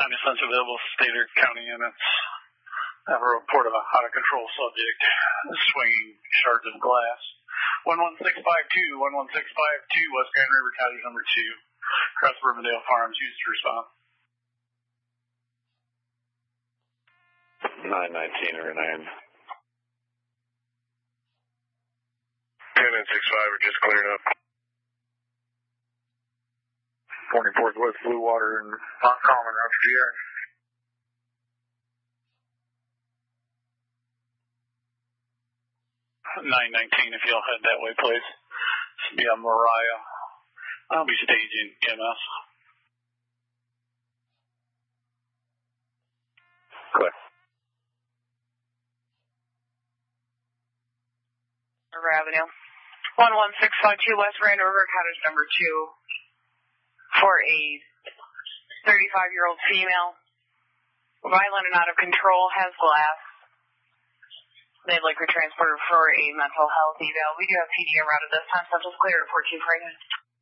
Any sense available state or county units have a report of a out-of-control subject swinging shards of glass. 11652, 11652, West Grand River Cottage number 2, across Rivendell Farms, used to respond. 919 or 9. 10 and 65 are just clearing up. 44th West Blue Water and Mount Common, Roger GR. $919 if y'all head that way, please. This will be on Mariah. I'll be staging EMS. Clear. River Avenue. 11652 West Grand River Cottage number 2 for a 35-year-old female. Violent and out of control, has glass. They'd like her transported for a mental health eval. We do have PDM route at this time, so just clear at 14 right now.